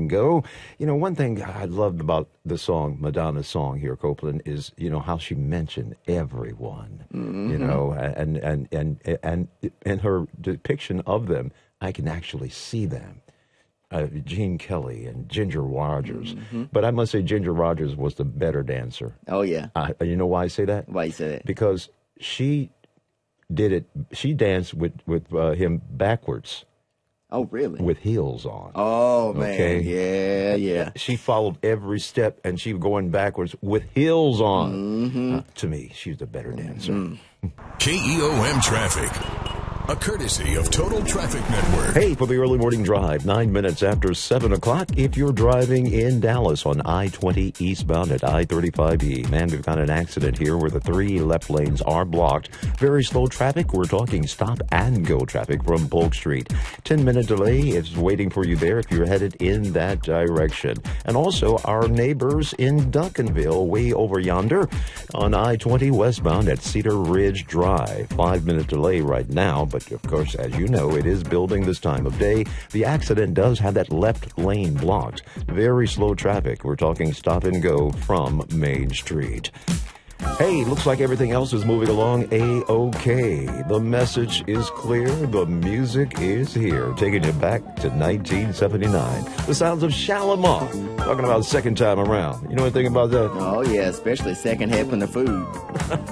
and Go. You know, one thing I loved about the song, Madonna's song here, Copeland, is, you know, how she mentioned everyone, you know, and in her depiction of them, I can actually see them. Gene Kelly and Ginger Rogers. But I must say Ginger Rogers was the better dancer. Oh, yeah. You know why I say that? Why you say that? Because she did it. She danced with him backwards. Oh, really? With heels on. Oh, Okay. man. Yeah. She followed every step, and she was going backwards with heels on. To me, she's the better dancer. KEOM Traffic. A courtesy of Total Traffic Network. Hey, for the early morning drive, 9 minutes after 7 o'clock, if you're driving in Dallas on I-20 eastbound at I-35E. Man, we've got an accident here where the 3 left lanes are blocked. Very slow traffic. We're talking stop and go traffic from Polk Street. 10-minute delay is waiting for you there if you're headed in that direction. And also our neighbors in Duncanville, way over yonder on I-20 westbound at Cedar Ridge Drive. 5-minute delay right now, but of course, as you know, it is building this time of day. The accident does have that left lane blocked. Very slow traffic. We're talking stop and go from Main Street. Hey, looks like everything else is moving along A-OK. The message is clear. The music is here. Taking you back to 1979. The sounds of Shalimar. Talking about second time around. You know anything about that? Oh, yeah, especially second helping the food.